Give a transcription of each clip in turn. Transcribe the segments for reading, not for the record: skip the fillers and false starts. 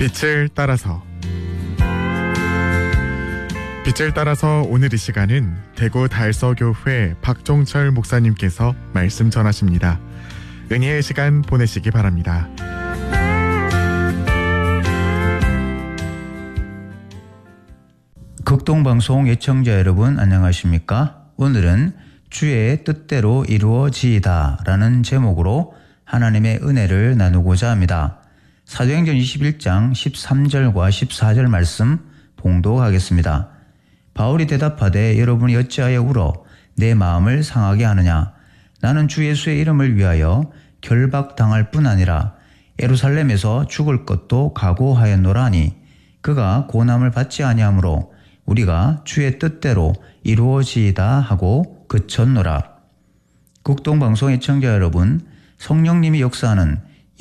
빛을 따라서 오늘 이 시간은 대구 달서교회 박종철 목사님께서 말씀 전하십니다. 은혜의 시간 보내시기 바랍니다. 극동방송 애청자 여러분 안녕하십니까? 오늘은 주의 뜻대로 이루어지이다 라는 제목으로 하나님의 은혜를 나누고자 합니다. 사도행전 21장 13절과 14절 말씀 봉독하겠습니다. 바울이 대답하되 여러분이 어찌하여 울어 내 마음을 상하게 하느냐. 나는 주 예수의 이름을 위하여 결박당할 뿐 아니라 예루살렘에서 죽을 것도 각오하였노라 하니 그가 고난을 받지 아니하므로 우리가 주의 뜻대로 이루어지이다 하고 그쳤노라. 국동방송 애청자 여러분, 성령님이 역사하는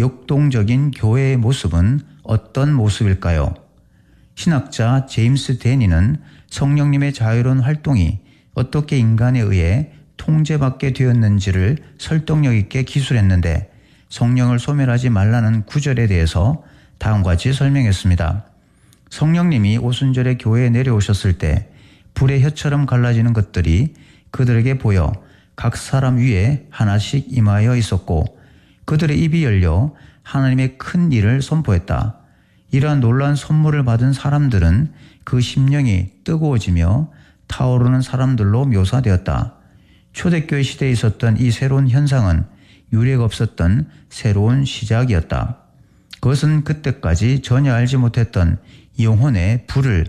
역동적인 교회의 모습은 어떤 모습일까요? 신학자 제임스 데니는 성령님의 자유로운 활동이 어떻게 인간에 의해 통제받게 되었는지를 설득력 있게 기술했는데 성령을 소멸하지 말라는 구절에 대해서 다음과 같이 설명했습니다. 성령님이 오순절에 교회에 내려오셨을 때 불의 혀처럼 갈라지는 것들이 그들에게 보여 각 사람 위에 하나씩 임하여 있었고 그들의 입이 열려 하나님의 큰 일을 선포했다. 이러한 놀라운 선물을 받은 사람들은 그 심령이 뜨거워지며 타오르는 사람들로 묘사되었다. 초대교회 시대에 있었던 이 새로운 현상은 유례가 없었던 새로운 시작이었다. 그것은 그때까지 전혀 알지 못했던 영혼의 불을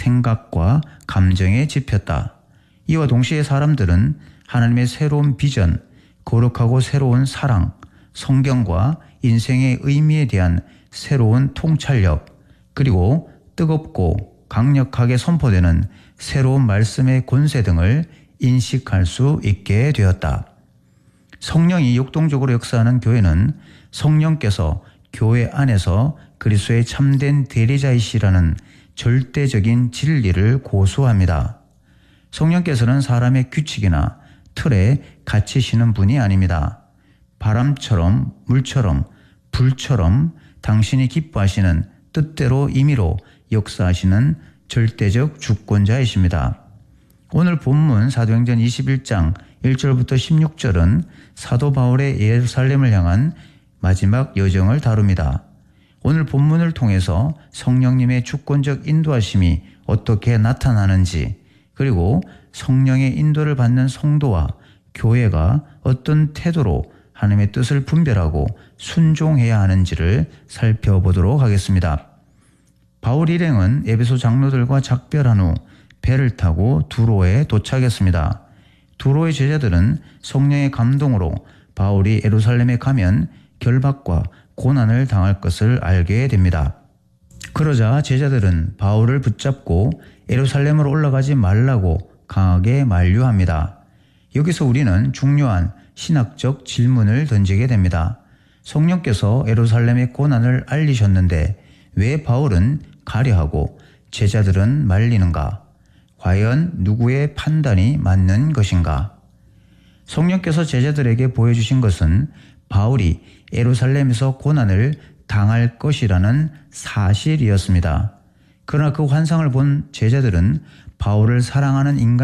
생각과 감정에 지폈다. 이와 동시에 사람들은 하나님의 새로운 비전, 거룩하고 새로운 사랑, 성경과 인생의 의미에 대한 새로운 통찰력, 그리고 뜨겁고 강력하게 선포되는 새로운 말씀의 권세 등을 인식할 수 있게 되었다. 성령이 역동적으로 역사하는 교회는 성령께서 교회 안에서 그리스도의 참된 대리자이시라는 절대적인 진리를 고수합니다. 성령께서는 사람의 규칙이나 틀에 갇히시는 분이 아닙니다. 바람처럼, 물처럼, 불처럼 당신이 기뻐하시는 뜻대로 임의로 역사하시는 절대적 주권자이십니다. 오늘 본문 사도행전 21장 1절부터 16절은 사도 바울의 예루살렘을 향한 마지막 여정을 다룹니다. 오늘 본문을 통해서 성령님의 주권적 인도하심이 어떻게 나타나는지, 그리고 성령의 인도를 받는 성도와 교회가 어떤 태도로 하나님의 뜻을 분별하고 순종해야 하는지를 살펴보도록 하겠습니다. 바울 일행은 에베소 장로들과 작별한 후 배를 타고 두로에 도착했습니다. 두로의 제자들은 성령의 감동으로 바울이 예루살렘에 가면 결박과 고난을 당할 것을 알게 됩니다. 그러자 제자들은 바울을 붙잡고 예루살렘으로 올라가지 말라고 강하게 만류합니다. 여기서 우리는 중요한 신학적 질문을 던지게 됩니다. 성령께서 예루살렘의 고난을 알리셨는데 왜 바울은 가려 하고 제자들은 말리는가? 과연 누구의 판단이 맞는 것인가? 성령께서 제자들에게 보여주신 것은 바울이 예루살렘에서 고난을 당할 것이라는 사실이었습니다. 그러나 그 환상을 본 제자들은 바울을 사랑하는 인간